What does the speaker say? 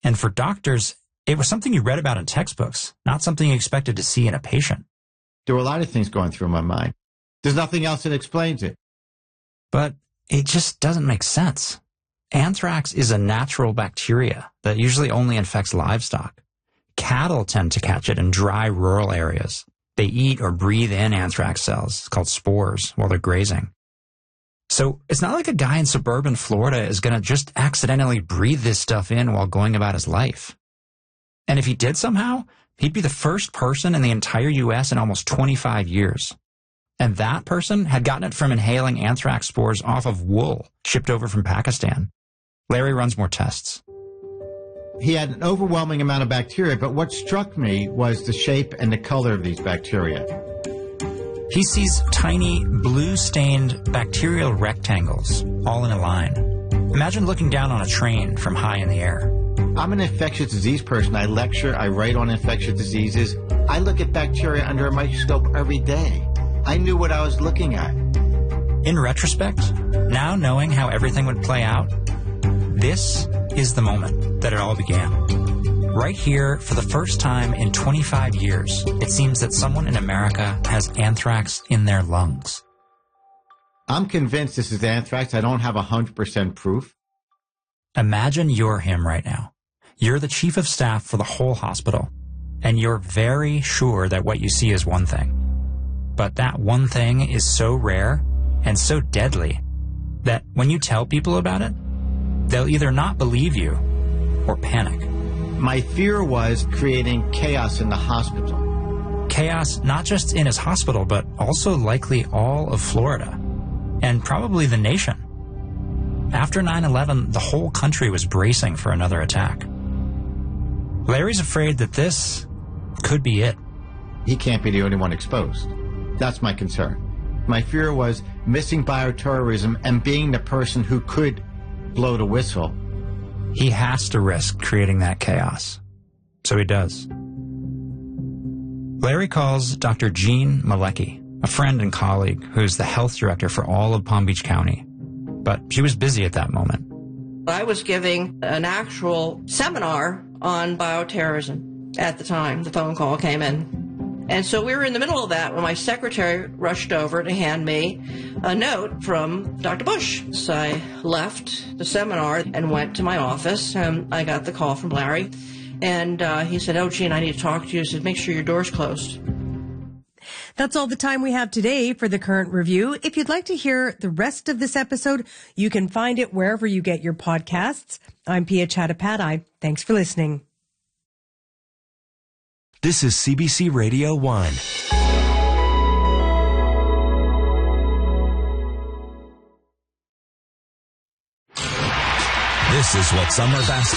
And for doctors, it was something you read about in textbooks, not something you expected to see in a patient. There were a lot of things going through my mind. There's nothing else that explains it. But it just doesn't make sense. Anthrax is a natural bacteria that usually only infects livestock. Cattle tend to catch it in dry rural areas. They eat or breathe in anthrax cells, called spores, while they're grazing. So it's not like a guy in suburban Florida is going to just accidentally breathe this stuff in while going about his life. And if he did somehow, he'd be the first person in the entire U.S. in almost 25 years. And that person had gotten it from inhaling anthrax spores off of wool shipped over from Pakistan. Larry runs more tests. He had an overwhelming amount of bacteria, but what struck me was the shape and the color of these bacteria. He sees tiny, blue-stained bacterial rectangles, all in a line. Imagine looking down on a train from high in the air. I'm an infectious disease person. I lecture, I write on infectious diseases. I look at bacteria under a microscope every day. I knew what I was looking at. In retrospect, now knowing how everything would play out, this is the moment that it all began. Right here, for the first time in 25 years, it seems that someone in America has anthrax in their lungs. I'm convinced this is anthrax. I don't have 100% proof. Imagine you're him right now. You're the chief of staff for the whole hospital, and you're very sure that what you see is one thing. But that one thing is so rare and so deadly that when you tell people about it, they'll either not believe you or panic. My fear was creating chaos in the hospital. Chaos not just in his hospital, but also likely all of Florida, and probably the nation. After 9/11, the whole country was bracing for another attack. Larry's afraid that this could be it. He can't be the only one exposed. That's my concern. My fear was missing bioterrorism and being the person who could blow the whistle. He has to risk creating that chaos. So he does. Larry calls Dr. Jean Malecki, a friend and colleague who's the health director for all of Palm Beach County. But she was busy at that moment. I was giving an actual seminar on bioterrorism at the time the phone call came in. And so we were in the middle of that when my secretary rushed over to hand me a note from Dr. Bush. So I left the seminar and went to my office, and I got the call from Larry. And he said, "Oh, Gene, I need to talk to you." He said, "Make sure your door's closed." That's all the time we have today for the Current Review. If you'd like to hear the rest of this episode, you can find it wherever you get your podcasts. I'm Pia Chattopadhyay. Thanks for listening. This is CBC Radio 1. This is what summer basketball